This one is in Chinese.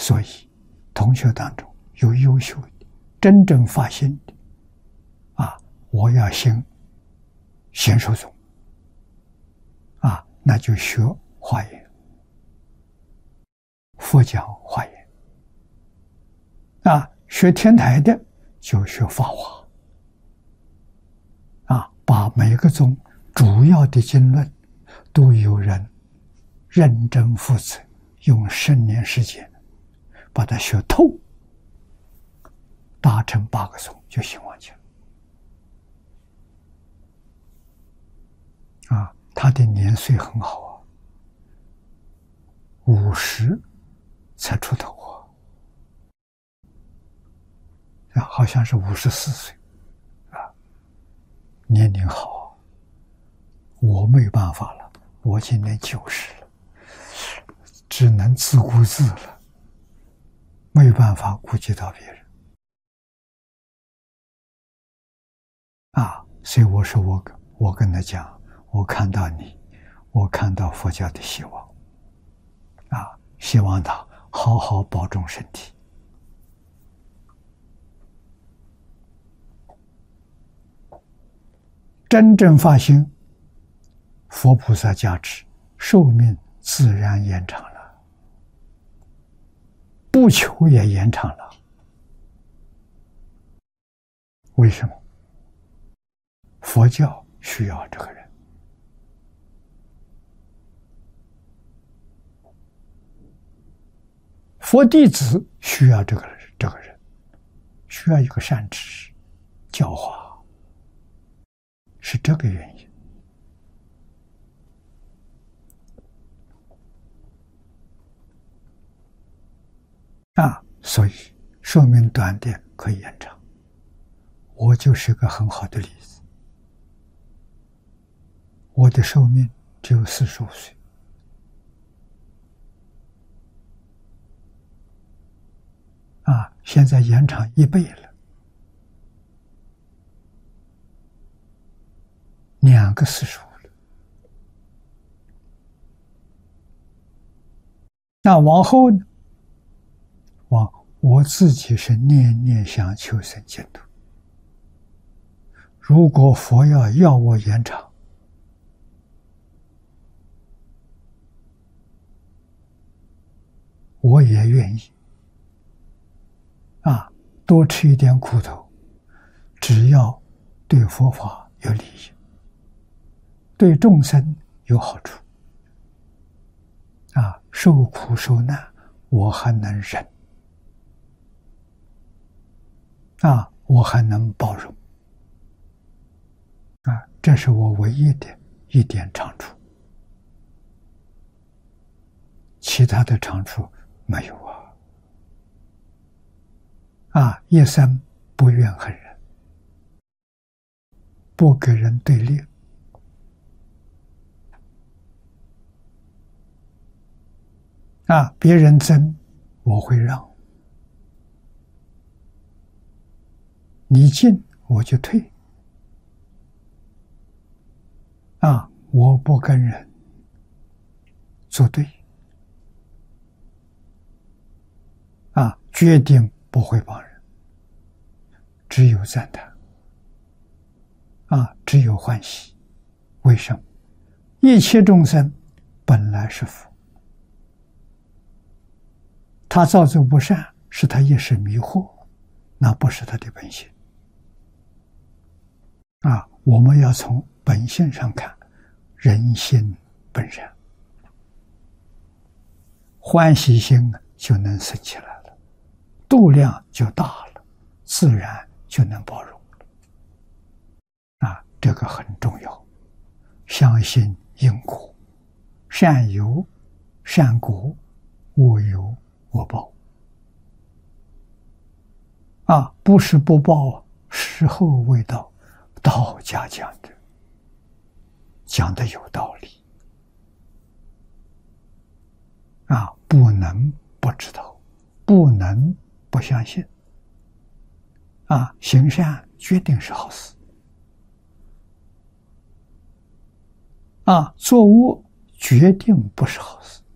所以，同学当中有优秀的、真正发心的，我要信贤寿宗，那就学华严，佛讲华严，学天台的就学法华，把每个宗主要的经论都有人认真负责，用10年时间把它学透，达成8个宗就兴旺起来。他的年岁很好50才出头好像是54岁年龄好我没有办法了，我今年90了，只能自顾自了，没有办法顾及到别人所以我说我跟他讲，我看到你，我看到佛教的希望希望他好好保重身体。真正发心，佛菩萨加持，寿命自然延长了，不求也延长了。为什么？佛教需要这个人，佛弟子需要这个人，需要一个善知识教化。是这个原因所以寿命短点可以延长。我就是个很好的例子，我的寿命只有45岁，现在延长1倍了，2个45了。那往后呢？我自己是念念想求生净土。如果佛要我延长，我也愿意多吃一点苦头，只要对佛法有利益，对众生有好处受苦受难我还能忍我还能包容这是我唯一的一点长处，其他的长处没有一生不怨恨人，不给人对立别人争我会让，你进我就退我不跟人作对决定不会帮人，只有赞叹只有欢喜。为什么？一切众生本来是佛，他造作不善是他一时迷惑，那不是他的本性我们要从本性上看，人心本善，欢喜心就能生起来了，度量就大了，自然就能包容这个很重要。相信因果，善有善果，恶有恶报不是不报，时候未到。道家讲的有道理不能不知道，不能不相信行善决定是好事做恶决定不是好事